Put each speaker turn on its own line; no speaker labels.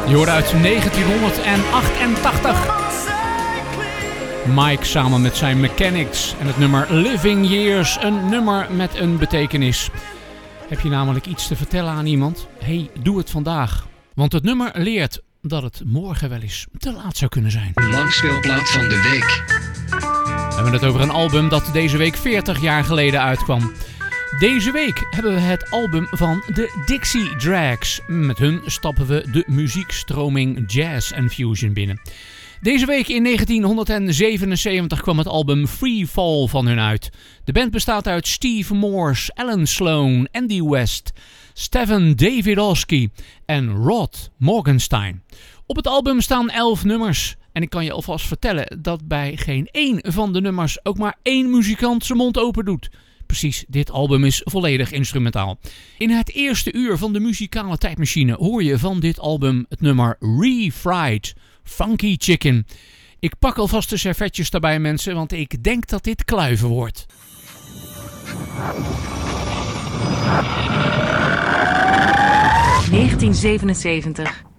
Je hoort uit 1988. Mike samen met zijn Mechanics en het nummer Living Years. Een nummer met een betekenis. Heb je namelijk iets te vertellen aan iemand? Hey, doe het vandaag. Want het nummer leert dat het morgen wel eens te laat zou kunnen zijn.
Langspeelplaat van de week.
We hebben het over een album dat deze week 40 jaar geleden uitkwam. Deze week hebben we het album van de Dixie Dregs. Met hun stappen we de muziekstroming jazz en fusion binnen. Deze week in 1977 kwam het album Free Fall van hun uit. De band bestaat uit Steve Morse, Alan Sloan, Andy West, Stephen Davidowski en Rod Morgenstein. Op het album staan 11 nummers. En ik kan je alvast vertellen dat bij geen één van de nummers ook maar één muzikant zijn mond open doet. Precies, dit album is volledig instrumentaal. In het eerste uur van de muzikale tijdmachine hoor je van dit album het nummer Refried, Funky Chicken. Ik pak alvast de servetjes daarbij, mensen, want ik denk dat dit kluiven wordt.
...1977...